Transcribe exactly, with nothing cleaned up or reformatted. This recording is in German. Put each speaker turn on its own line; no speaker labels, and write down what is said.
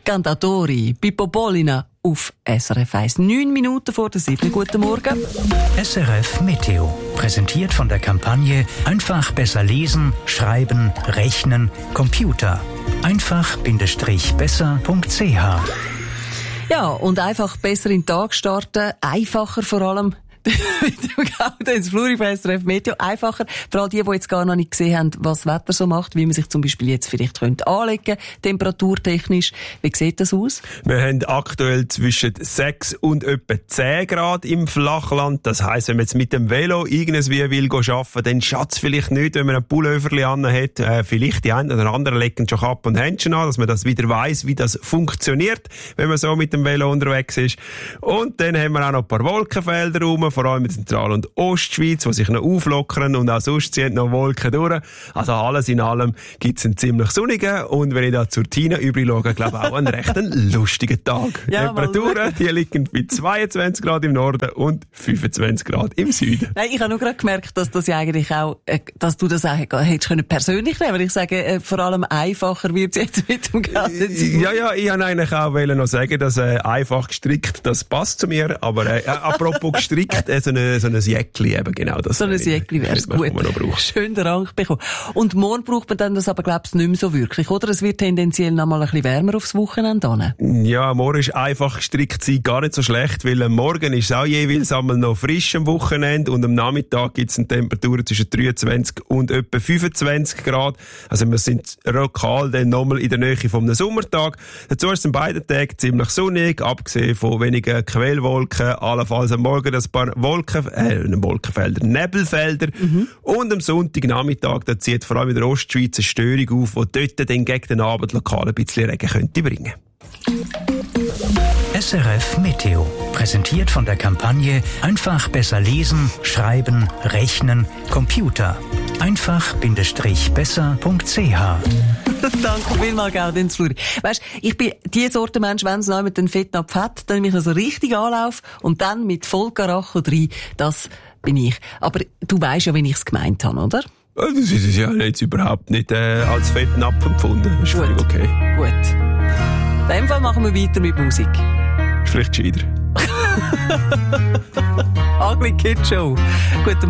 Cantatori, Pippo Polina auf S R F eins. Neun Minuten vor der sieben. Guten Morgen.
S R F Meteo. Präsentiert von der Kampagne Einfach besser lesen, schreiben, rechnen, Computer. einfach-besser punkt c h.
Ja, und einfach besser in den Tag starten. Einfacher vor allem. ins Fluri bei S R F Meteo. Einfacher. Vor allem die, die jetzt gar noch nicht gesehen haben, was das Wetter so macht, wie man sich zum Beispiel jetzt vielleicht könnte anlegen, temperaturtechnisch. Wie sieht das aus?
Wir haben aktuell zwischen sechs und etwa zehn Grad im Flachland. Das heisst, wenn man jetzt mit dem Velo irgendwie will arbeiten, dann schadet es vielleicht nicht, wenn man ein Pulloverli an hat. Äh, vielleicht die einen oder anderen legen schon Kappe und Händchen an, dass man das wieder weiss, wie das funktioniert, wenn man so mit dem Velo unterwegs ist. Und dann haben wir auch noch ein paar Wolkenfelder rum, vor allem in Zentral- und Ostschweiz, die sich noch auflockern, und auch sonst ziehen noch Wolken durch. Also alles in allem gibt es einen ziemlich sonnigen und wenn ich da zur Tina übrig schaue, glaube ich auch einen recht lustigen Tag.
Ja,
Temperaturen, die liegen bei zweiundzwanzig Grad im Norden und fünfundzwanzig Grad im Süden.
Nein, ich habe nur gerade gemerkt, dass das ja eigentlich auch, äh, dass du das auch hättest können persönlich nehmen, weil ich sage, äh, vor allem einfacher wird es jetzt mit dem Garten.
Ja, ja, ich wollte eigentlich auch noch sagen, dass äh, einfach gestrickt, das passt zu mir, aber äh, apropos gestrickt, äh, so ein so eine Jäckli eben, genau das.
So ein Jäckli wäre es gut. Schön den Rang bekommen. Und morgen braucht man dann das aber, glaubst du, nicht mehr so wirklich, oder? Es wird tendenziell noch mal ein bisschen wärmer aufs Wochenende hin.
Ja, morgen ist einfach gestrickt sein gar nicht so schlecht, weil am Morgen ist es auch jeweils einmal noch frisch am Wochenende und am Nachmittag gibt es eine Temperatur zwischen dreiundzwanzig und etwa fünfundzwanzig Grad. Also wir sind lokal dann nochmal in der Nähe vom Sommertag. Dazu ist es an beiden Tagen ziemlich sonnig, abgesehen von wenigen Quellwolken, allenfalls am Morgen ein paar Wolken, äh, Wolkenfelder, Nebelfelder. Mhm. Und am Sonntagnachmittag, da zieht vor allem in der Ostschweiz eine Störung auf, die dort dann gegen den Abend lokal ein bisschen Regen könnte bringen.
S R F Meteo. Präsentiert von der Kampagne Einfach besser lesen, schreiben, rechnen, Computer. einfach-besser punkt c h.
Danke vielmals, Gaudenz Fluri. Weisst, ich bin die Sorte Mensch, wenn es noch mit den Fettnapf hat, dann nehme ich also richtig Anlauf und dann mit Vollkaracho rein. Das bin ich. Aber du weisst ja, wie ich es gemeint habe, oder?
Das ist ja jetzt überhaupt nicht äh, als Fettnapf empfunden. Das ist völlig okay.
Gut. In dem Fall machen wir weiter mit Musik.
Ist vielleicht gescheiter.
Ugly Kid Show. Guten